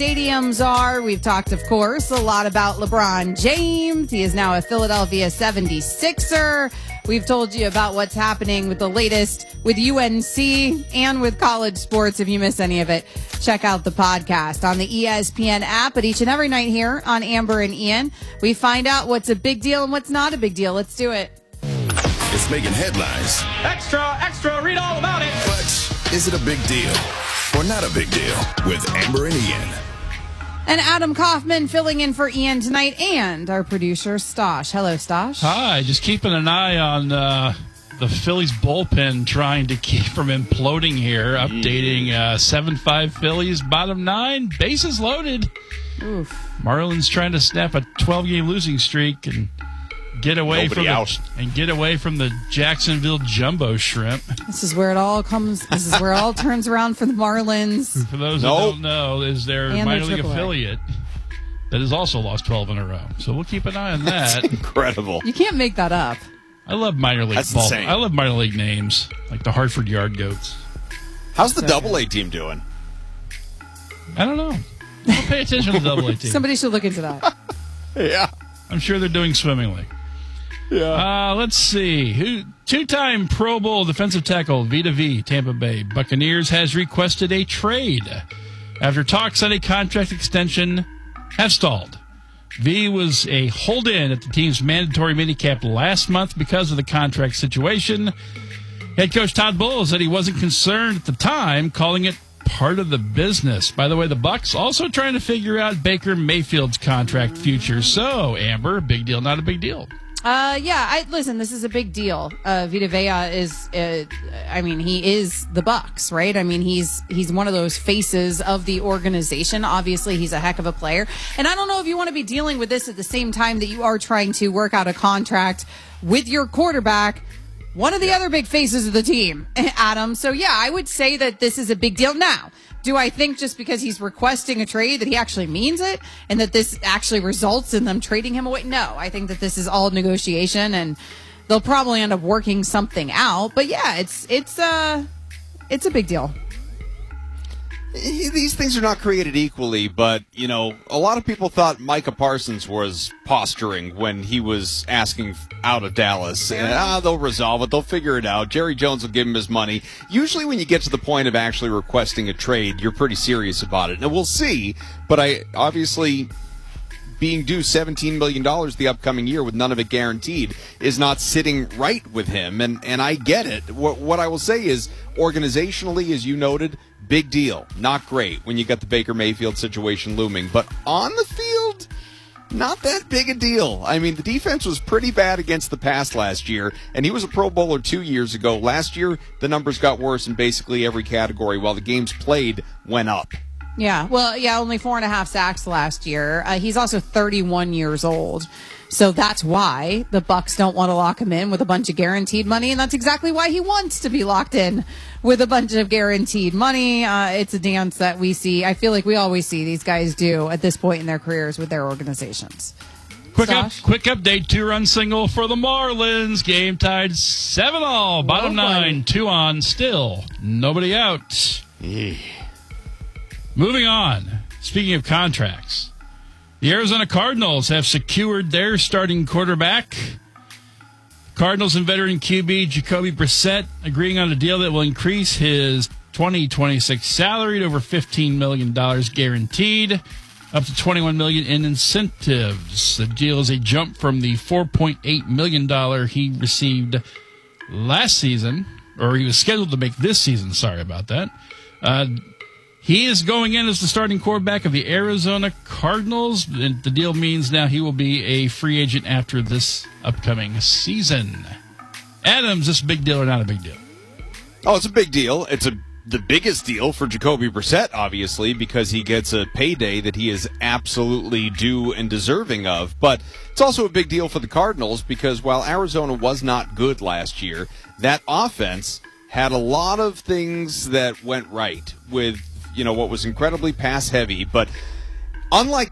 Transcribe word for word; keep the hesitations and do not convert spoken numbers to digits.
stadiums are. We've talked, of course, a lot about LeBron James. He is now a Philadelphia seventy-sixer. We've told you about what's happening with the latest with U N C and with college sports. If you miss any of it, check out the podcast on the E S P N app. But each and every night here on Amber and Ian, we find out what's a big deal and what's not a big deal. Let's do it. It's making headlines. Extra, extra, read all about it. But is it a big deal or not a big deal with Amber and Ian? And Adam Kaufman filling in for Ian tonight, and our producer, Stosh. Hello, Stosh. Hi, just keeping an eye on uh, the Phillies bullpen, trying to keep from imploding here. Updating uh, seven five Phillies, bottom nine, bases loaded. Oof. Marlins trying to snap a twelve-game losing streak and get away Nobody from out. the, and get away from the Jacksonville Jumbo Shrimp. This is where it all comes. This is where it all turns around for the Marlins. For those Nope. who don't know, is their And minor their league triple A. affiliate that has also lost twelve in a row. So we'll keep an eye on that. Incredible. You can't make that up. I love minor league That's ball. insane. I love minor league names like the Hartford Yard Goats. How's the So double good. A team doing? I don't know. I'll pay attention to the double A team. Somebody should look into that. Yeah. I'm sure they're doing swimmingly. Yeah. Uh, let's see. Who two-time Pro Bowl defensive tackle Vita V, Tampa Bay Buccaneers, has requested a trade after talks on a contract extension have stalled. V was a hold-in at the team's mandatory minicamp last month because of the contract situation. Head coach Todd Bowles said he wasn't concerned at the time, calling it part of the business. By the way, the Bucs also trying to figure out Baker Mayfield's contract future. So, Amber, big deal, not a big deal. Uh, yeah, I listen, this is a big deal. Uh, Vita Vea is, uh, I mean, he is the Bucs, right? I mean, he's, he's one of those faces of the organization. Obviously, he's a heck of a player. And I don't know if you want to be dealing with this at the same time that you are trying to work out a contract with your quarterback, one of the other big faces of the team, Adam. So yeah, I would say that this is a big deal. Now, do I think just because he's requesting a trade that he actually means it and that this actually results in them trading him away? No, I think that this is all negotiation and they'll probably end up working something out. But yeah, it's it's uh it's a big deal. These things are not created equally, but, you know, a lot of people thought Micah Parsons was posturing when he was asking out of Dallas. And, ah, they'll resolve it. They'll figure it out. Jerry Jones will give him his money. Usually when you get to the point of actually requesting a trade, you're pretty serious about it. Now, we'll see, but I obviously being due seventeen million dollars the upcoming year with none of it guaranteed is not sitting right with him, and, and I get it. What, what I will say is, organizationally, as you noted, big deal. Not great when you got the Baker Mayfield situation looming. But on the field, not that big a deal. I mean, the defense was pretty bad against the pass last year, and he was a Pro Bowler two years ago. Last year, the numbers got worse in basically every category, while the games played went up. Yeah, well, yeah, only four and a half sacks last year. Uh, he's also thirty-one years old. So that's why the Bucs don't want to lock him in with a bunch of guaranteed money, and that's exactly why he wants to be locked in with a bunch of guaranteed money. Uh, it's a dance that we see. I feel like we always see these guys do at this point in their careers with their organizations. Quick up, Stosh? quick update, two-run single for the Marlins. Game tied seven all. Bottom Well played. nine, two on, still nobody out. Moving on, speaking of contracts, the Arizona Cardinals have secured their starting quarterback. Cardinals and veteran Q B Jacoby Brissett agreeing on a deal that will increase his twenty twenty-six salary to over fifteen million dollars guaranteed, up to twenty-one million dollars in incentives. The deal is a jump from the four point eight million dollars he received last season, or he was scheduled to make this season. Sorry about that. Uh, He is going in as the starting quarterback of the Arizona Cardinals. And the deal means now he will be a free agent after this upcoming season. Adams, this a big deal or not a big deal? Oh, it's a big deal. It's a the biggest deal for Jacoby Brissett, obviously, because he gets a payday that he is absolutely due and deserving of. But it's also a big deal for the Cardinals because while Arizona was not good last year, that offense had a lot of things that went right with, you know, what was incredibly pass heavy. But unlike